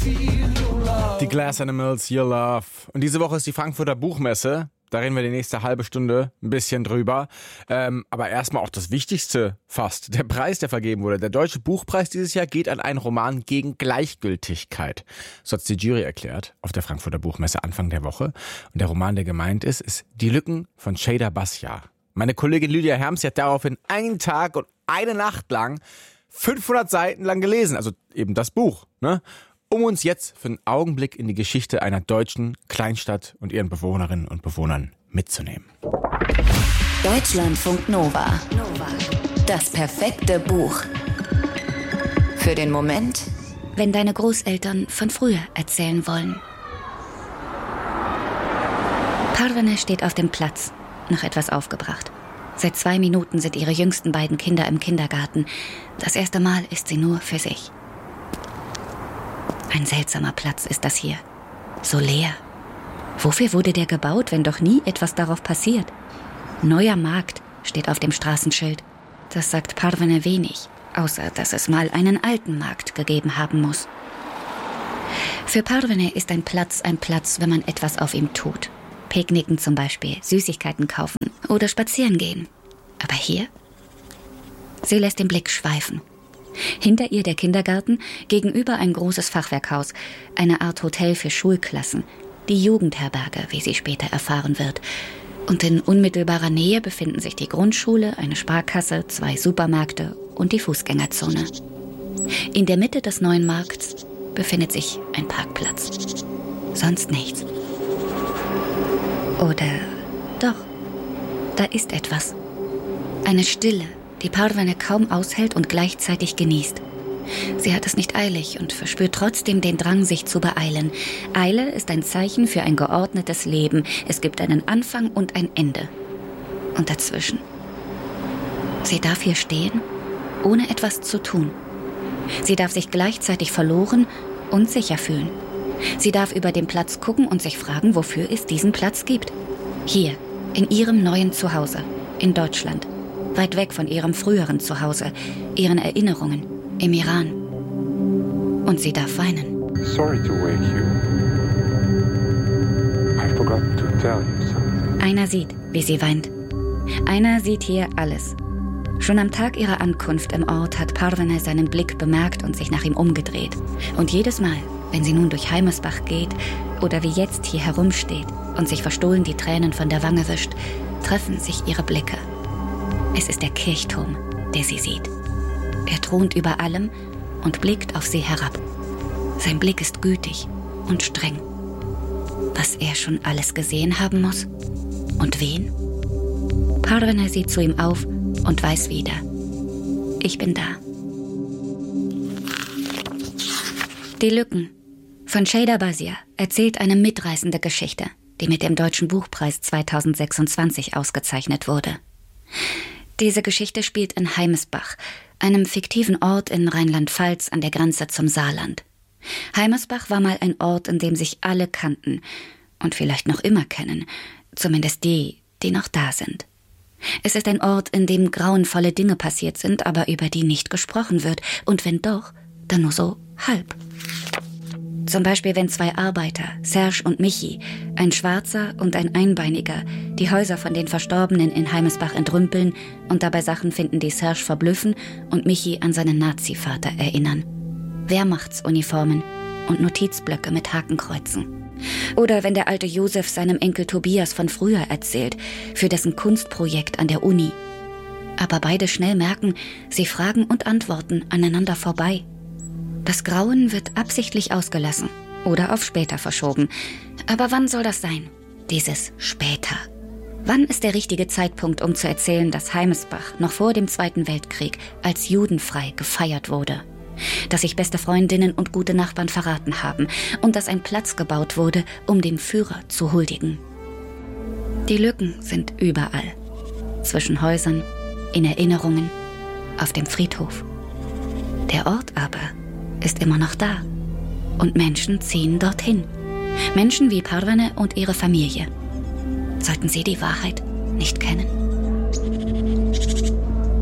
Die Glass Animals, Your Love. Und diese Woche ist die Frankfurter Buchmesse. Da reden wir die nächste halbe Stunde ein bisschen drüber. Aber erstmal auch das Wichtigste fast. Der Preis, der vergeben wurde. Der Deutsche Buchpreis dieses Jahr geht an einen Roman gegen Gleichgültigkeit. So hat's die Jury erklärt auf der Frankfurter Buchmesse Anfang der Woche. Und der Roman, der gemeint ist Die Lücken von Sheyda Bhatia. Meine Kollegin Lydia Herms, die hat daraufhin einen Tag und eine Nacht lang 500 Seiten lang gelesen. Also eben das Buch, ne? Um uns jetzt für einen Augenblick in die Geschichte einer deutschen Kleinstadt und ihren Bewohnerinnen und Bewohnern mitzunehmen. Deutschlandfunk Nova. Das perfekte Buch. Für den Moment, wenn deine Großeltern von früher erzählen wollen. Parvene steht auf dem Platz, noch etwas aufgebracht. Seit 2 Minuten sind ihre jüngsten beiden Kinder im Kindergarten. Das erste Mal ist sie nur für sich. Ein seltsamer Platz ist das hier. So leer. Wofür wurde der gebaut, wenn doch nie etwas darauf passiert? Neuer Markt steht auf dem Straßenschild. Das sagt Parvene wenig, außer dass es mal einen alten Markt gegeben haben muss. Für Parvene ist ein Platz, wenn man etwas auf ihm tut. Picknicken zum Beispiel, Süßigkeiten kaufen oder spazieren gehen. Aber hier? Sie lässt den Blick schweifen. Hinter ihr der Kindergarten, gegenüber ein großes Fachwerkhaus, eine Art Hotel für Schulklassen, die Jugendherberge, wie sie später erfahren wird. Und in unmittelbarer Nähe befinden sich die Grundschule, eine Sparkasse, 2 Supermärkte und die Fußgängerzone. In der Mitte des neuen Markts befindet sich ein Parkplatz. Sonst nichts. Oder doch, da ist etwas. Eine Stille, die Parvene kaum aushält und gleichzeitig genießt. Sie hat es nicht eilig und verspürt trotzdem den Drang, sich zu beeilen. Eile ist ein Zeichen für ein geordnetes Leben. Es gibt einen Anfang und ein Ende. Und dazwischen? Sie darf hier stehen, ohne etwas zu tun. Sie darf sich gleichzeitig verloren und sicher fühlen. Sie darf über den Platz gucken und sich fragen, wofür es diesen Platz gibt. Hier, in ihrem neuen Zuhause, in Deutschland. Weit weg von ihrem früheren Zuhause, ihren Erinnerungen, im Iran. Und sie darf weinen. Sorry to wake you. I forgot to tell you something. Einer sieht, wie sie weint. Einer sieht hier alles. Schon am Tag ihrer Ankunft im Ort hat Parvene seinen Blick bemerkt und sich nach ihm umgedreht. Und jedes Mal, wenn sie nun durch Heimersbach geht oder wie jetzt hier herumsteht und sich verstohlen die Tränen von der Wange wischt, treffen sich ihre Blicke. Es ist der Kirchturm, der sie sieht. Er thront über allem und blickt auf sie herab. Sein Blick ist gütig und streng. Was er schon alles gesehen haben muss? Und wen? Parvene sieht zu ihm auf und weiß wieder: Ich bin da. Die Lücken von Sheyda Bhatia erzählt eine mitreißende Geschichte, die mit dem Deutschen Buchpreis 2026 ausgezeichnet wurde. Diese Geschichte spielt in Heimersbach, einem fiktiven Ort in Rheinland-Pfalz an der Grenze zum Saarland. Heimersbach war mal ein Ort, in dem sich alle kannten und vielleicht noch immer kennen, zumindest die, die noch da sind. Es ist ein Ort, in dem grauenvolle Dinge passiert sind, aber über die nicht gesprochen wird. Und wenn doch, dann nur so halb. Zum Beispiel, wenn 2 Arbeiter, Serge und Michi, ein Schwarzer und ein Einbeiniger, die Häuser von den Verstorbenen in Heimersbach entrümpeln und dabei Sachen finden, die Serge verblüffen und Michi an seinen Nazi-Vater erinnern. Wehrmachtsuniformen und Notizblöcke mit Hakenkreuzen. Oder wenn der alte Josef seinem Enkel Tobias von früher erzählt, für dessen Kunstprojekt an der Uni. Aber beide schnell merken, sie fragen und antworten aneinander vorbei. Das Grauen wird absichtlich ausgelassen oder auf später verschoben. Aber wann soll das sein? Dieses später. Wann ist der richtige Zeitpunkt, um zu erzählen, dass Heimersbach noch vor dem Zweiten Weltkrieg als judenfrei gefeiert wurde? Dass sich beste Freundinnen und gute Nachbarn verraten haben und dass ein Platz gebaut wurde, um dem Führer zu huldigen. Die Lücken sind überall. Zwischen Häusern, in Erinnerungen, auf dem Friedhof. Der Ort aber ist immer noch da. Und Menschen ziehen dorthin. Menschen wie Parvene und ihre Familie. Sollten sie die Wahrheit nicht kennen?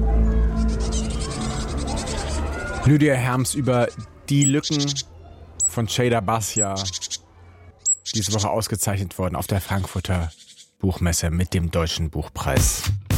Lydia Herms über Die Lücken von Sheyda Bhatia diese Woche ausgezeichnet worden auf der Frankfurter Buchmesse mit dem Deutschen Buchpreis.